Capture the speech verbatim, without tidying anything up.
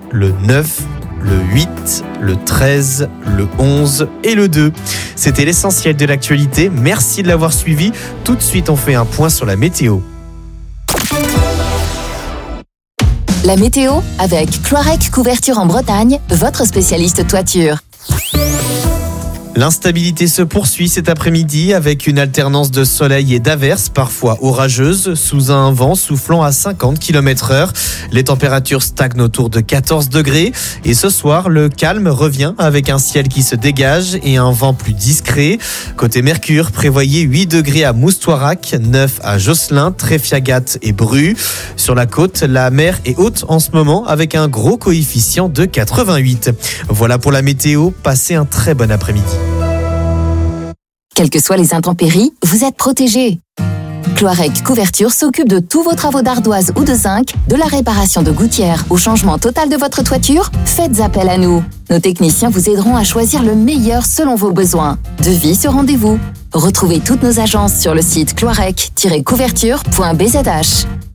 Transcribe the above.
le neuf, le huit, le treize, le onze et le deux. C'était l'essentiel de l'actualité. Merci de l'avoir suivi. Tout de suite, on fait un point sur la météo. La météo avec Cloirec Couverture en Bretagne, votre spécialiste toiture. L'instabilité se poursuit cet après-midi avec une alternance de soleil et d'averses, parfois orageuses, sous un vent soufflant à cinquante kilomètres heure. Les températures stagnent autour de quatorze degrés. Et ce soir, le calme revient avec un ciel qui se dégage et un vent plus discret. Côté Mercure, prévoyez huit degrés à Moustoirac, neuf à Josselin, Tréfiagat et Bru. Sur la côte, la mer est haute en ce moment avec un gros coefficient de quatre-vingt-huit. Voilà pour la météo. Passez un très bon après-midi. Quelles que soient les intempéries, vous êtes protégés. Cloirec Couverture s'occupe de tous vos travaux d'ardoise ou de zinc, de la réparation de gouttières au changement total de votre toiture. Faites appel à nous. Nos techniciens vous aideront à choisir le meilleur selon vos besoins. Devis sur rendez-vous. Retrouvez toutes nos agences sur le site cloirec tiret couverture point b z h.